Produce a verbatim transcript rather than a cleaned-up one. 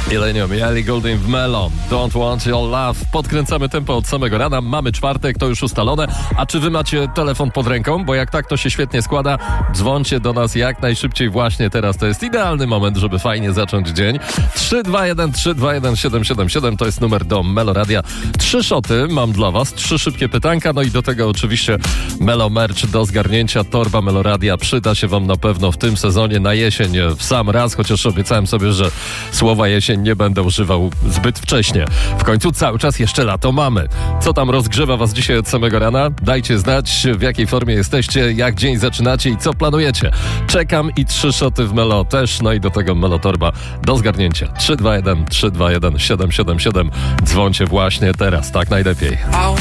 Ilenium i Ellie Goulding w Melo. Don't want your love. Podkręcamy tempo od samego rana. Mamy czwartek, to już ustalone. A czy wy macie telefon pod ręką? Bo jak tak, to się świetnie składa. Dzwońcie do nas jak najszybciej właśnie teraz. To jest idealny moment, żeby fajnie zacząć dzień. trzy dwa jeden trzy dwa jeden siedem siedem siedem to jest numer do Melo Radia. Trzy szoty mam dla was. Trzy szybkie pytanka. No i do tego oczywiście Melo Merch do zgarnięcia. Torba Melo Radia przyda się wam na pewno w tym sezonie na jesień w sam raz. Chociaż obiecałem sobie, że słowa jesień nie będę używał zbyt wcześnie. W końcu cały czas jeszcze lato mamy. Co tam rozgrzewa was dzisiaj od samego rana? Dajcie znać, w jakiej formie jesteście, jak dzień zaczynacie i co planujecie. Czekam i trzy szoty w Melo też, no i do tego Melo Torba do zgarnięcia. trzy dwa jeden trzy dwa jeden siedem siedem siedem. Dzwońcie właśnie teraz, tak najlepiej.